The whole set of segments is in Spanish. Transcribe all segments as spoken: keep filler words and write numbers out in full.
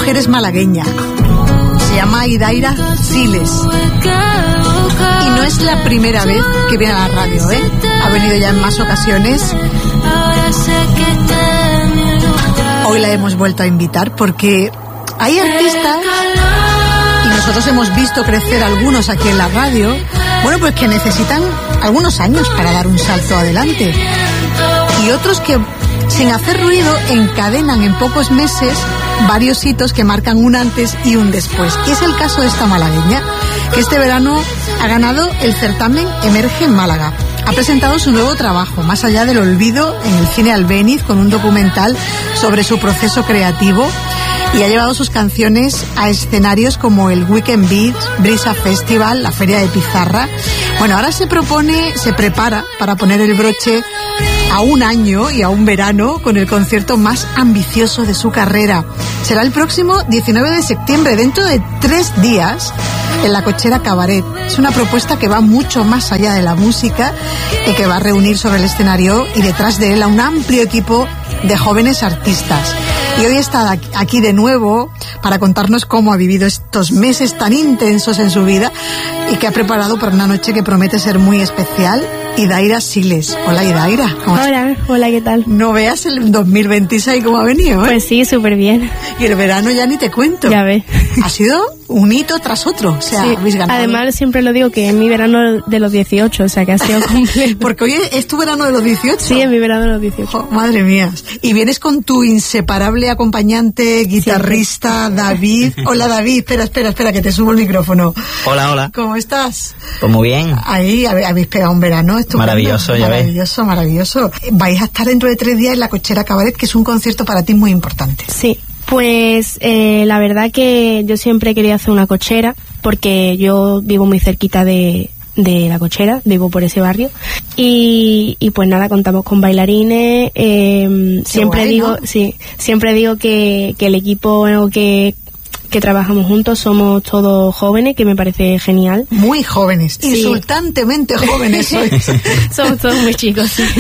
mujer es malagueña. Se llama Idaira Siles. Y no es la primera vez que viene a la radio, ¿eh? Ha venido ya en más ocasiones. Hoy la hemos vuelto a invitar porque hay artistas, y nosotros hemos visto crecer algunos aquí en la radio, bueno, pues que necesitan algunos años para dar un salto adelante. Y otros que, sin hacer ruido, encadenan en pocos meses varios hitos que marcan un antes y un después. Y es el caso de esta malagueña, que este verano ha ganado el certamen Emerge en Málaga. Ha presentado su nuevo trabajo, Más allá del olvido, en el Cine Albéniz, con un documental sobre su proceso creativo, y ha llevado sus canciones a escenarios como el Weekend Beach, Brisa Festival, la Feria de Pizarra. Bueno, ahora se propone, se prepara para poner el broche a un año y a un verano con el concierto más ambicioso de su carrera. Será el próximo diecinueve de septiembre, dentro de tres días, en la Cochera Cabaret. Es una propuesta que va mucho más allá de la música y que va a reunir sobre el escenario y detrás de él a un amplio equipo de jóvenes artistas. Y hoy está aquí de nuevo para contarnos cómo ha vivido estos meses tan intensos en su vida y que ha preparado para una noche que promete ser muy especial. Idaira Siles. Hola, Idaira. Hola, hola, ¿qué tal? No veas el dos mil veintiséis cómo ha venido, ¿eh? Pues sí, súper bien. Y el verano ya ni te cuento. Ya ves. Ha sido un hito tras otro. O sea, sí. habéis ganado. Además, siempre lo digo que es mi verano de los dieciocho, o sea, que ha sido completo. Porque hoy es tu verano de los dieciocho. Sí, es mi verano de los dieciocho. Oh, madre mía. Y vienes con tu inseparable acompañante, guitarrista, sí. David. Hola, David. Espera, espera, espera, que te subo el micrófono. Hola, hola. ¿Cómo estás? Pues muy bien. Ahí habéis pegado un verano estupendo. Maravilloso, ya ves. Maravilloso, maravilloso. Vais a estar dentro de tres días en la Cochera Cabaret, que es un concierto para ti muy importante. Sí. Pues eh, la verdad que yo siempre quería hacer una cochera, porque yo vivo muy cerquita de, de la Cochera, vivo por ese barrio, y, y pues nada, contamos con bailarines, eh, siempre guay, digo, ¿no? sí, siempre digo que, que el equipo que que trabajamos juntos somos todos jóvenes, que me parece genial. Muy jóvenes, sí. Insultantemente jóvenes sois. Somos todos muy chicos, sí.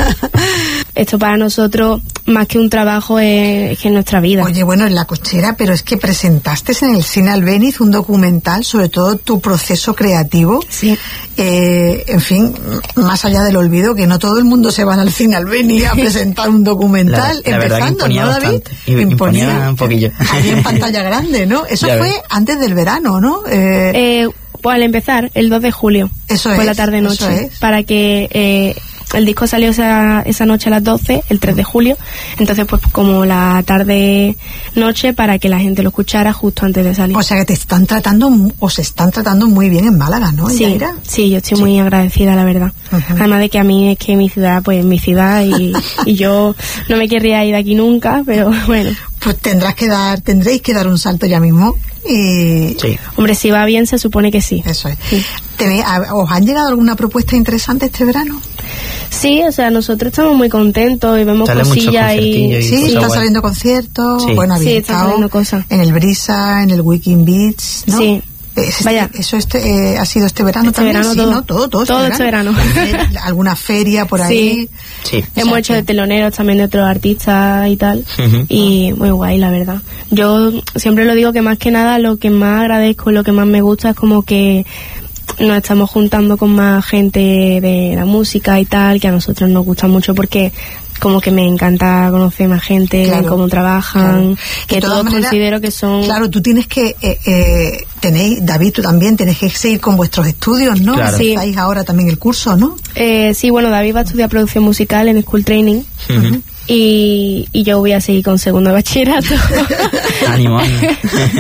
Esto para nosotros, más que un trabajo, es, es que es nuestra vida. Oye, bueno, en la Cochera, pero es que presentaste en el Cine Albéniz un documental sobre todo tu proceso creativo. Sí. Eh, en fin, más allá del olvido, que no todo el mundo se va al Cine Albéniz a presentar un documental. La, la empezando, ¿no, David? Imponía, imponía un poquillo. Ahí en pantalla grande, ¿no? Eso ya fue ves. Antes del verano, ¿no? Eh, eh, pues al empezar, el dos de julio. Eso Fue es, la tarde-noche. eso es. Para que... Eh, el disco salió esa, esa noche a las doce, el tres de julio, entonces pues como la tarde-noche para que la gente lo escuchara justo antes de salir. O sea que te están tratando, o se están tratando muy bien en Málaga, ¿no? Sí, Yaira? sí, yo estoy Sí. muy agradecida, la verdad. Uh-huh. Además de que a mí es que mi ciudad, pues mi ciudad y, y yo no me querría ir de aquí nunca, pero bueno. Pues tendrás que dar, tendréis que dar un salto ya mismo. Y Sí. Hombre, si va bien se supone que sí. Eso es. Sí. ¿Tenéis- a- ¿Os han llegado alguna propuesta interesante este verano? Sí, o sea, nosotros estamos muy contentos y vemos Salen muchos cosillas y... conciertillos y Sí, cosas están guay. saliendo conciertos. Sí. Bueno, habéis Sí, están estado saliendo cosas. en el Brisa, en el Weekend Beach, ¿no? Sí. Es este- Vaya. Eso este, eh, ha sido este verano Este también, verano sí, todo. ¿no? Todo, todo, Todo este verano. Feria- ¿Alguna feria por ahí? Sí. Hemos sea hecho que- de teloneros también de otros artistas y tal. Ujú. Y muy guay, la verdad. Yo siempre lo digo que más que nada lo que más agradezco, lo que más me gusta es como que nos estamos juntando con más gente de la música y tal, que a nosotros nos gusta mucho porque como que me encanta conocer más gente, Claro, cómo trabajan, claro. que De todas todos maneras, considero que son... Claro, tú tienes que, eh, eh, tenéis, David, tú también tienes que seguir con vuestros estudios, ¿no? Claro. Sí. Estáis ahora también el curso, ¿no? Eh, sí, bueno, David va a estudiar producción musical en School Training. Ujú. Y, y yo voy a seguir con segundo de bachillerato. Ánimo, ánimo.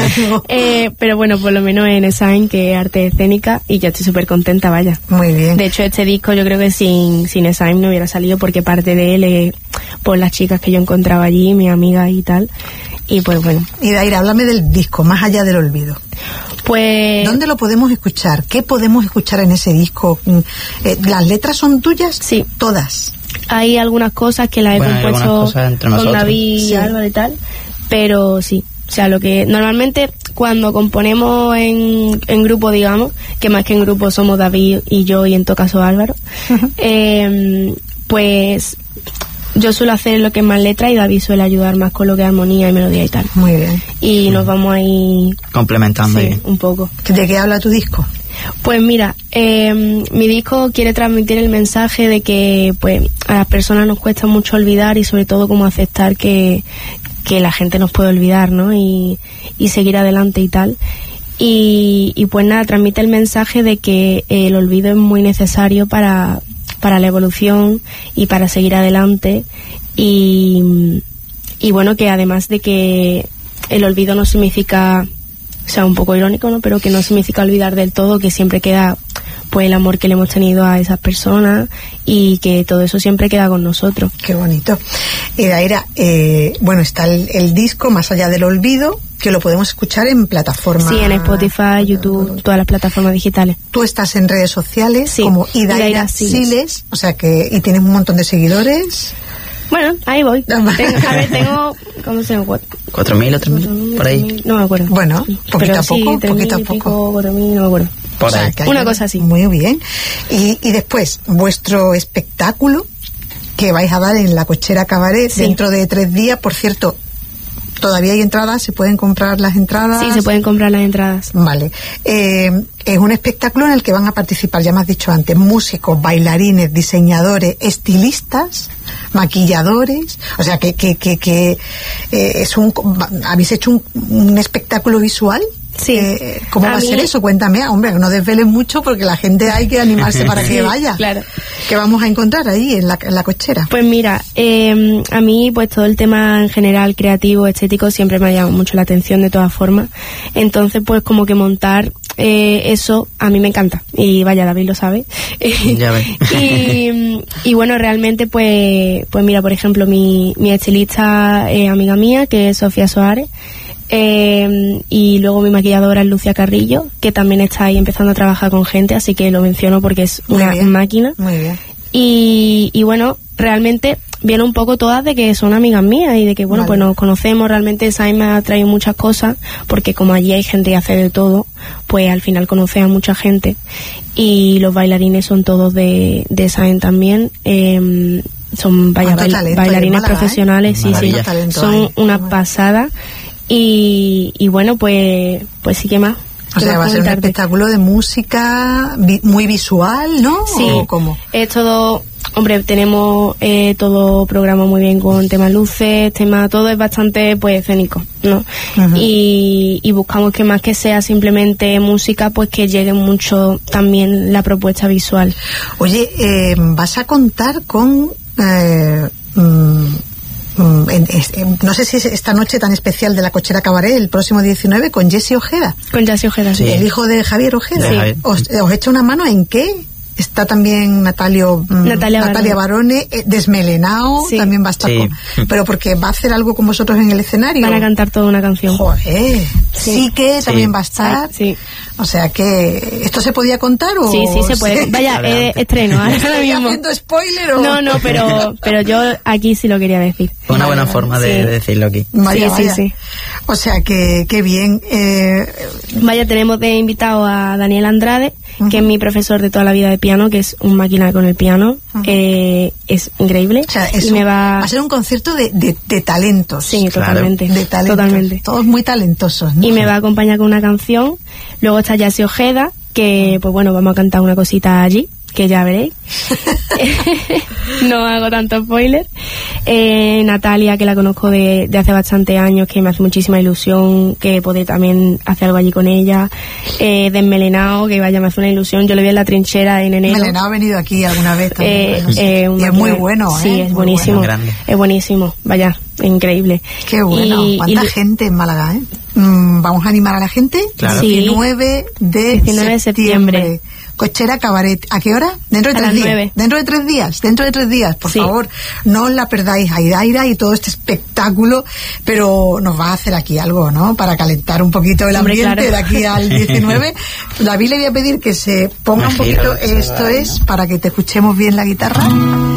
eh, pero bueno, por lo menos en Esain, que es arte escénica, y yo estoy súper contenta, vaya. Muy bien. De hecho, este disco yo creo que sin, sin Esain no hubiera salido, porque parte de él es por las chicas que yo encontraba allí, mis amigas y tal. Y pues bueno, Y Daira, háblame del disco, Más allá del olvido. pues... ¿Dónde lo podemos escuchar? ¿Qué podemos escuchar en ese disco? Mm, eh, ¿Las letras son tuyas? Sí. Todas. Hay algunas cosas que las he Bueno, hay algunas compuesto cosas entre con nosotros. David Sí. y Álvaro y tal, pero sí, o sea, lo que normalmente cuando componemos en, en grupo, digamos, que más que en grupo somos David y yo y en todo caso Álvaro, eh, pues yo suelo hacer lo que es más letra y David suele ayudar más con lo que es armonía y melodía y tal. Muy bien. Y nos vamos ahí complementando. sí, ahí. un poco. ¿De qué habla tu disco? Pues mira, eh, mi disco quiere transmitir el mensaje de que pues a las personas nos cuesta mucho olvidar y sobre todo como aceptar que, que la gente nos puede olvidar, ¿no? Y, y seguir adelante y tal. Y, y pues nada, transmite el mensaje de que el olvido es muy necesario para, para la evolución y para seguir adelante. Y, y bueno, que además de que el olvido no significa... O sea, un poco irónico, ¿no? Pero que no significa olvidar del todo, que siempre queda pues el amor que le hemos tenido a esas personas y que todo eso siempre queda con nosotros. Qué bonito. Y Daira, eh, bueno, está el, el disco Más allá del olvido, que lo podemos escuchar en plataformas. Sí, en Spotify, YouTube, todas las plataformas digitales. Tú estás en redes sociales sí, como Idaira, Idaira Siles. Siles, o sea que, y tienes un montón de seguidores. Bueno, ahí voy. Tengo, a ver, tengo, ¿cómo se llama? ¿Cuatro mil o tres mil? Por ahí. No me acuerdo. Bueno, sí. poquito Pero a poco, sí, poquito a y poco. Pico, cuatro mil, no me acuerdo. Por O sea, ahí. que hay Una que- cosa así. Muy bien. Y, y después, vuestro espectáculo que vais a dar en la Cochera Cabaret Sí. dentro de tres días. Por cierto, todavía hay entradas, se pueden comprar las entradas. Sí, se pueden comprar las entradas. Vale. Eh, es un espectáculo en el que van a participar, ya me has dicho antes, músicos, bailarines, diseñadores, estilistas, maquilladores. O sea, que, que, que, que eh, es un... ¿Habéis hecho un, un espectáculo visual? Sí. Eh, ¿Cómo A va a mí- ser eso? Cuéntame, ah, hombre, que no desveles mucho porque la gente hay que animarse para que Sí, vaya. claro. ¿Qué vamos a encontrar ahí en la, en la Cochera? Pues mira, eh, a mí pues todo el tema en general creativo, estético, siempre me ha llamado mucho la atención de todas formas. Entonces pues como que montar eh, eso a mí me encanta. Y vaya, David lo sabe. Ya ves. y, y bueno, realmente pues pues mira, por ejemplo, mi, mi estilista es amiga mía, que es Sofía Soares. Eh, y luego mi maquilladora es Lucia Carrillo, que también está ahí empezando a trabajar con gente, así que lo menciono porque es Muy una bien. máquina. Muy bien. Y, y bueno, realmente viene un poco todas de que son amigas mías y de que, bueno, Vale. pues nos conocemos. Realmente Sainz me ha traído muchas cosas, porque como allí hay gente que hace de todo, pues al final conoce a mucha gente. Y los bailarines son todos de, de Sainz también. Eh, son vaya, Cuánto bail- talento hay en bailarines Málaga, ¿eh? profesionales, sí, sí. Maravilla. Talento Son hay. una Bueno. pasada. Y, y bueno, pues, pues sí que más. O ¿Qué sea, más va a ser un comentarte? espectáculo de música vi- muy visual, ¿no? Sí, ¿O cómo? es todo, hombre, tenemos eh, todo programa muy bien con temas luces, tema, todo es bastante pues escénico, ¿no? Ujú. y, y buscamos que más que sea simplemente música, pues que llegue mucho también la propuesta visual. Oye, eh, vas a contar con... Eh, mm, mm, en- es- en- no sé si es esta noche tan especial de la Cochera Cabaret, el próximo diecinueve, con Jesse Ojeda, Con Jasi Ojeda, sí. Sí. el hijo de Javier Ojeda. De Javier. ¿Os, os echa una mano en qué? Está también Natalio, mm, Natalia Barone, eh, desmelenao, Sí. también va a estar Sí. con- pero porque va a hacer algo con vosotros en el escenario. Van a cantar toda una canción. Joder, sí, Sí. que también Sí. va a estar. Sí. O sea que, ¿esto se podía contar o...? Sí, sí, se puede. Vaya, Adelante. eh, estreno, ahora ¿Estoy mismo. haciendo spoiler o...? No, no, pero, pero yo aquí sí lo quería decir. Una buena Vale, forma de, sí. de decirlo aquí. Vaya, Sí, sí, vaya. sí. O sea que, qué bien. Eh, Vaya, tenemos de invitado a Daniel Andrade, Ujú. que es mi profesor de toda la vida de piano, que es un máquina con el piano. Ujú. eh, es increíble. o sea, es y un- me va... va a ser un concierto de, de, de talentos. Sí, Claro. totalmente. De talentos. Totalmente. Todos muy talentosos, ¿no? Y me va a acompañar con una canción. Luego está Jasi Ojeda, que pues bueno, vamos a cantar una cosita allí, que ya veréis. No hago tanto spoiler. Eh, Natalia, que la conozco de, de hace bastante años, que me hace muchísima ilusión que poder también hacer algo allí con ella. Eh, Desmelenao, que vaya, me hace una ilusión. Yo lo vi en la trinchera en enero. Melenao ha venido aquí alguna vez también. Eh, Bueno, sí. eh, un y es muy máquina- bueno, ¿eh? Sí, es Muy buenísimo. bueno. Grande. Es buenísimo, vaya, increíble. Qué bueno. Y- ¿Cuánta y- gente en Málaga, eh? Mm, vamos a animar a la gente. Claro. Sí. diecinueve de diecinueve de septiembre. septiembre. Cochera Cabaret. ¿A qué hora? Dentro de A tres las días. nueve. Dentro de tres días. Dentro de tres días. Por Sí. favor, no os la perdáis a Idaira y todo este espectáculo, pero nos va a hacer aquí algo, ¿no? Para calentar un poquito el Hombre, ambiente claro. de aquí al diecinueve. David, le voy a pedir que se ponga un Me giro, poquito. que se Esto va, es para que te escuchemos bien la guitarra.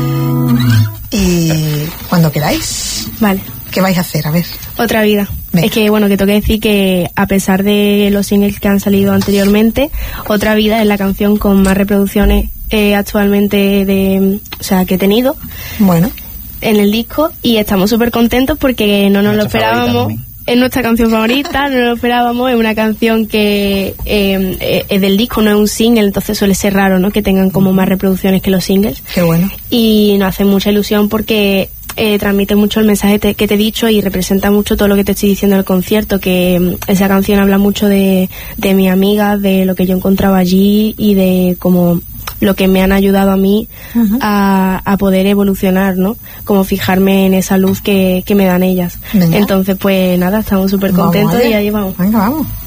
Y cuando queráis. Vale. ¿Qué vais a hacer? A ver. Otra vida. Venga. Es que, bueno, que tengo que decir que a pesar de los singles que han salido anteriormente, Otra vida es la canción con más reproducciones eh, actualmente de, o sea, que he tenido. Bueno. en el disco, y estamos súper contentos porque no nos lo esperábamos. Es nuestra canción favorita, no lo esperábamos. Es una canción que eh, es del disco, no es un single, entonces suele ser raro, ¿no?, que tengan como más reproducciones que los singles. Qué bueno. Y nos hace mucha ilusión porque eh, transmite mucho el mensaje te, que te he dicho, y representa mucho todo lo que te estoy diciendo en el concierto, que mm, esa canción habla mucho de, de mi amiga, de lo que yo encontraba allí y de cómo lo que me han ayudado a mí uh-huh. a, a poder evolucionar, ¿no? Como fijarme en esa luz que, que me dan ellas. Venga. Entonces, pues nada, estamos súper contentos y ahí vamos. Venga, vamos.